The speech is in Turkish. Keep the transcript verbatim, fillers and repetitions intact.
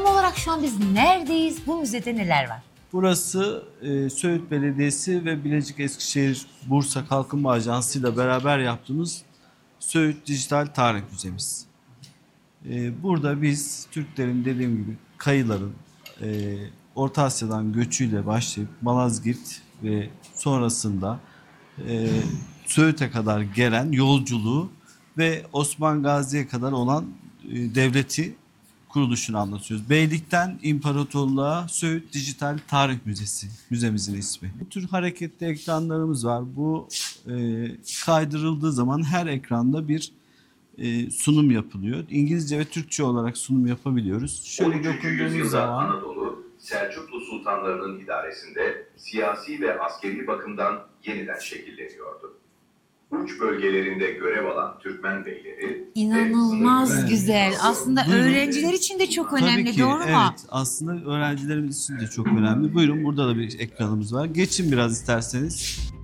olarak şu an biz neredeyiz? Bu müzede neler var? Burası e, Söğüt Belediyesi ve Bilecik Eskişehir Bursa Kalkınma Ajansı ile beraber yaptığımız Söğüt Dijital Tarih Müzemiz. E, burada biz Türklerin dediğim gibi kayıların e, Orta Asya'dan göçüyle başlayıp Malazgirt ve sonrasında e, Söğüt'e kadar gelen yolculuğu ve Osman Gazi'ye kadar olan e, devleti kuruluşunu anlatıyoruz. Beylikten İmparatorluğa Söğüt Dijital Tarih Müzesi, müzemizin ismi. Bu tür hareketli ekranlarımız var. Bu e, kaydırıldığı zaman her ekranda bir e, sunum yapılıyor. İngilizce ve Türkçe olarak sunum yapabiliyoruz. Şöyle dokunduğunuz zaman Anadolu, Selçuklu sultanlarının idaresinde siyasi ve askeri bakımdan yeniden şekilleniyordu. Uç bölgelerinde görev alan Türkmen beyleri... İnanılmaz Evet. güzel. Aslında Buyurun. öğrenciler için de çok tabii önemli, ki doğru mu? evet, aslında öğrencilerimiz için de çok önemli. Buyurun, burada da bir ekranımız var. Geçin biraz isterseniz.